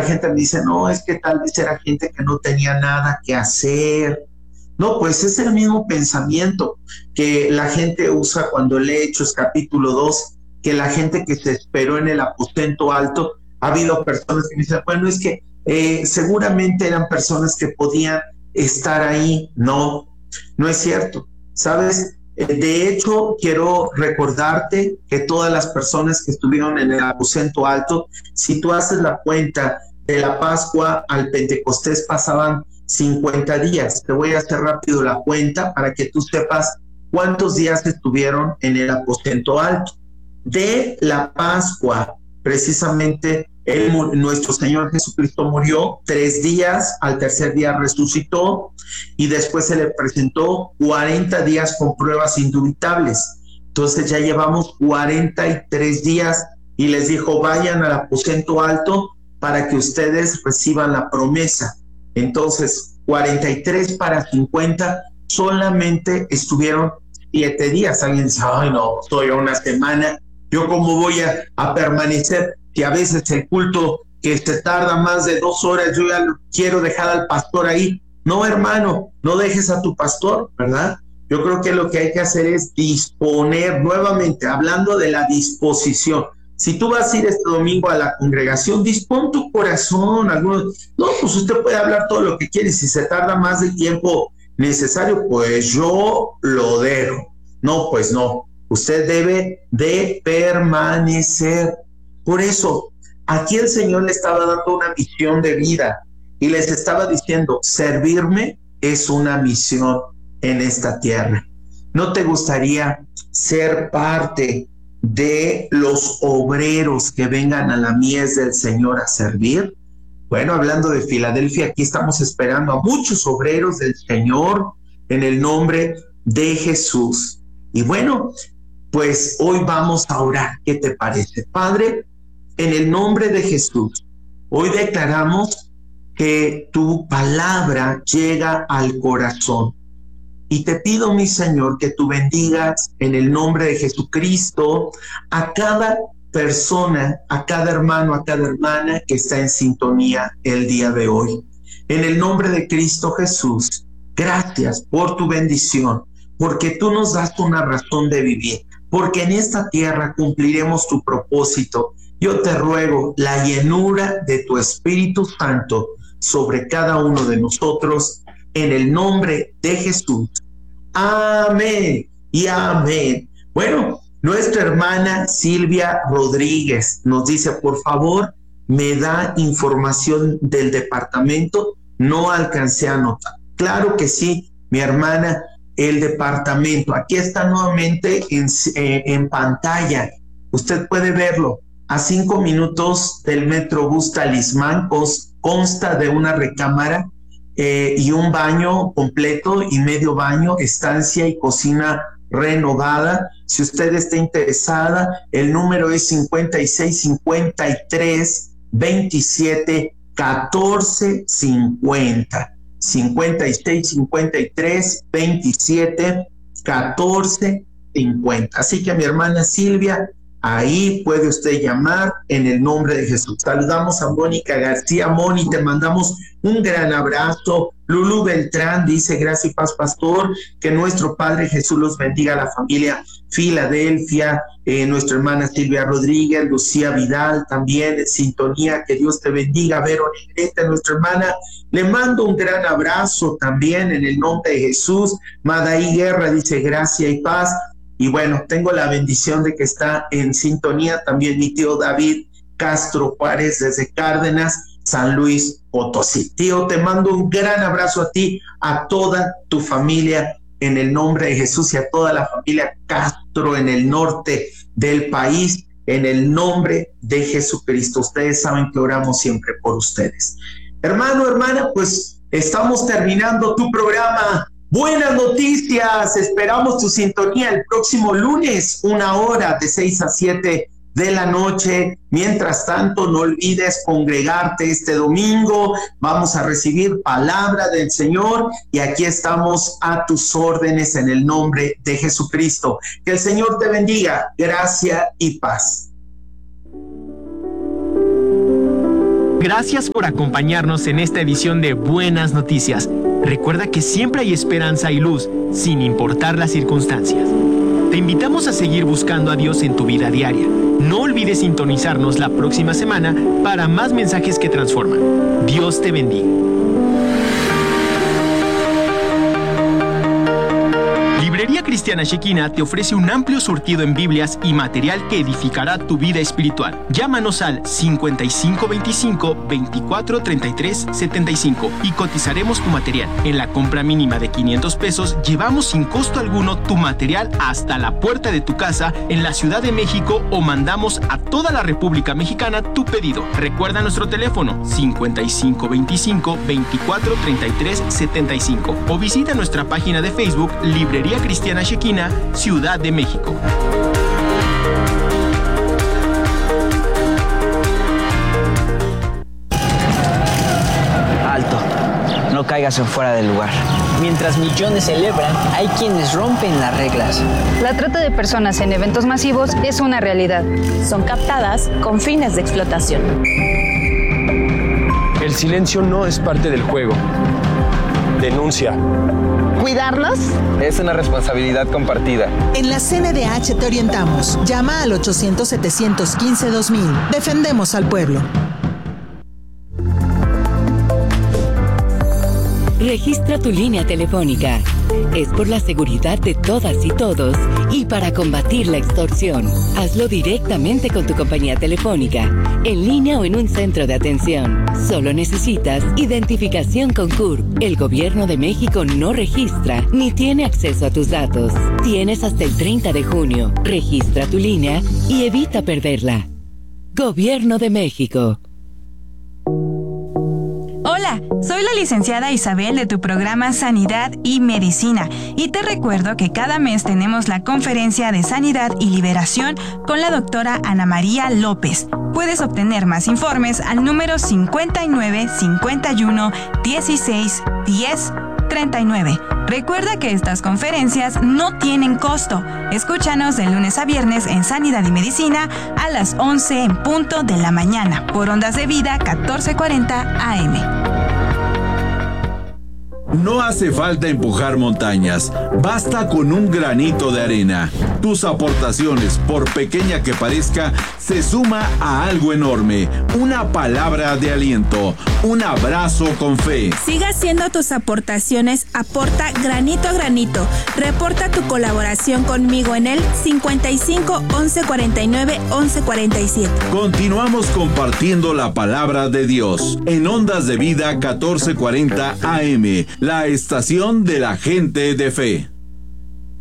gente me dice, no, es que tal vez era gente que no tenía nada que hacer. No, pues es el mismo pensamiento que la gente usa cuando lee Hechos capítulo 2, que la gente que se esperó en el aposento alto, ha habido personas que me dicen, bueno, es que seguramente eran personas que podían estar ahí. No, no es cierto, ¿sabes? De hecho, quiero recordarte que todas las personas que estuvieron en el aposento alto, si tú haces la cuenta de la Pascua al Pentecostés, pasaban 50 días. Te voy a hacer rápido la cuenta para que tú sepas cuántos días estuvieron en el aposento alto. De la Pascua, precisamente, nuestro Señor Jesucristo murió 3 días, al tercer día resucitó y después se le presentó 40 días con pruebas indubitables. Entonces ya llevamos 43 días y les dijo, vayan al aposento alto para que ustedes reciban la promesa. Entonces, 43 para 50, solamente estuvieron 7 días. Alguien dice, ay no, estoy a una semana, ¿yo cómo voy a permanecer? Que a veces el culto que se tarda más de 2 horas, yo ya quiero dejar al pastor ahí. No, hermano, no dejes a tu pastor, ¿verdad? Yo creo que lo que hay que hacer es disponer, nuevamente, hablando de la disposición. Si tú vas a ir este domingo a la congregación, dispón tu corazón. Algunos, no, pues usted puede hablar todo lo que quiere. Si se tarda más del tiempo necesario, pues yo lo dejo. No, pues no. Usted debe de permanecer. Por eso, aquí el Señor le estaba dando una misión de vida y les estaba diciendo, servirme es una misión en esta tierra. ¿No te gustaría ser parte de los obreros que vengan a la mies del Señor a servir? Bueno, hablando de Filadelfia, aquí estamos esperando a muchos obreros del Señor en el nombre de Jesús. Y bueno, pues hoy vamos a orar. ¿Qué te parece? Padre, en el nombre de Jesús, hoy declaramos que tu palabra llega al corazón. Y te pido, mi Señor, que tú bendigas en el nombre de Jesucristo a cada persona, a cada hermano, a cada hermana que está en sintonía el día de hoy. En el nombre de Cristo Jesús, gracias por tu bendición, porque tú nos das una razón de vivir, porque en esta tierra cumpliremos tu propósito. Yo te ruego la llenura de tu Espíritu Santo sobre cada uno de nosotros, en el nombre de Jesús. Amén y amén. Bueno, nuestra hermana Silvia Rodríguez nos dice, por favor, me da información del departamento. No alcancé a anotar. Claro que sí, mi hermana, el departamento. Aquí está nuevamente en pantalla. Usted puede verlo. A 5 minutos del Metrobús Talismán, consta de una recámara y un baño completo y medio baño, estancia y cocina renovada. Si usted está interesada, el número es 56 53 27 14 50. 56 53 27 14 50. Así que a mi hermana Silvia, ahí puede usted llamar en el nombre de Jesús. Saludamos a Mónica García. Moni, te mandamos un gran abrazo. Lulú Beltrán dice, gracias y paz, pastor, que nuestro Padre Jesús los bendiga, a la familia Filadelfia, nuestra hermana Silvia Rodríguez, Lucía Vidal también en sintonía, que Dios te bendiga. Vero Negrete, nuestra hermana, le mando un gran abrazo también en el nombre de Jesús. Madaí Guerra dice, gracias y paz. Y bueno, tengo la bendición de que está en sintonía también mi tío David Castro Juárez desde Cárdenas, San Luis Potosí. Tío, te mando un gran abrazo a ti, a toda tu familia en el nombre de Jesús y a toda la familia Castro en el norte del país en el nombre de Jesucristo. Ustedes saben que oramos siempre por ustedes. Hermano, hermana, pues estamos terminando tu programa. Buenas noticias, esperamos tu sintonía el próximo lunes, 1 hora de 6 a 7 de la noche. Mientras tanto, no olvides congregarte este domingo. Vamos a recibir palabra del Señor y aquí estamos a tus órdenes en el nombre de Jesucristo. Que el Señor te bendiga. Gracia y paz. Gracias por acompañarnos en esta edición de Buenas Noticias. Recuerda que siempre hay esperanza y luz, sin importar las circunstancias. Te invitamos a seguir buscando a Dios en tu vida diaria. No olvides sintonizarnos la próxima semana para más mensajes que transforman. Dios te bendiga. Librería Cristiana Shekinah te ofrece un amplio surtido en Biblias y material que edificará tu vida espiritual. Llámanos al 5525-2433-75 y cotizaremos tu material. En la compra mínima de 500 pesos, llevamos sin costo alguno tu material hasta la puerta de tu casa en la Ciudad de México o mandamos a toda la República Mexicana tu pedido. Recuerda nuestro teléfono 5525-2433-75 o visita nuestra página de Facebook Librería Cristiana Shekinah, Ciudad de México. Alto, no caigas en fuera del lugar. Mientras millones celebran, hay quienes rompen las reglas. La trata de personas en eventos masivos es una realidad. Son captadas con fines de explotación. El silencio no es parte del juego. Denuncia. ¿Cuidarnos? Es una responsabilidad compartida. En la CNDH te orientamos. Llama al 800-715-2000. Defendemos al pueblo. Registra tu línea telefónica. Es por la seguridad de todas y todos y para combatir la extorsión. Hazlo directamente con tu compañía telefónica, en línea o en un centro de atención. Solo necesitas identificación con CURP. El Gobierno de México no registra ni tiene acceso a tus datos. Tienes hasta el 30 de junio. Registra tu línea y evita perderla. Gobierno de México. Hola, soy la licenciada Isabel de tu programa Sanidad y Medicina y te recuerdo que cada mes tenemos la conferencia de Sanidad y Liberación con la doctora Ana María López. Puedes obtener más informes al número 59 51 16 10 39. Recuerda que estas conferencias no tienen costo. Escúchanos de lunes a viernes en Sanidad y Medicina a las 11 en punto de la mañana por Ondas de Vida 1440 AM. No hace falta empujar montañas, basta con un granito de arena. Tus aportaciones, por pequeña que parezca, se suma a algo enorme. Una palabra de aliento, un abrazo con fe. Siga haciendo tus aportaciones, aporta granito a granito. Reporta tu colaboración conmigo en el 55 11 49 11 47. Continuamos compartiendo la palabra de Dios en Ondas de Vida 1440 AM. La estación de la gente de fe.